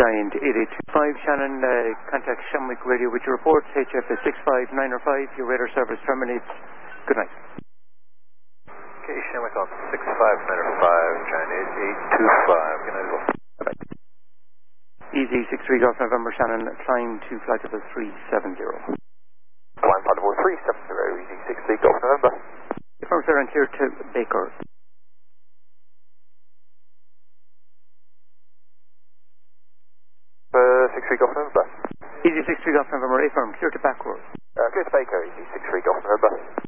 Giant 8825. Shannon, contact Shamwick Radio with your reports. HF is 65905. Your radar service terminates. Good night. Okay, Shamwick on 65905, Giant 8825. Good night as well. Bye-bye. Easy 63 Golf November, Shannon, climb to flight level 370. Climb flight level 370, Easy 63 Golf November. Confirm, sir, and clear to Baker. 63 Golf November. Easy 63 Golf November, affirm, clear to Backroad. Clear to Baker, Easy 63 Golf November.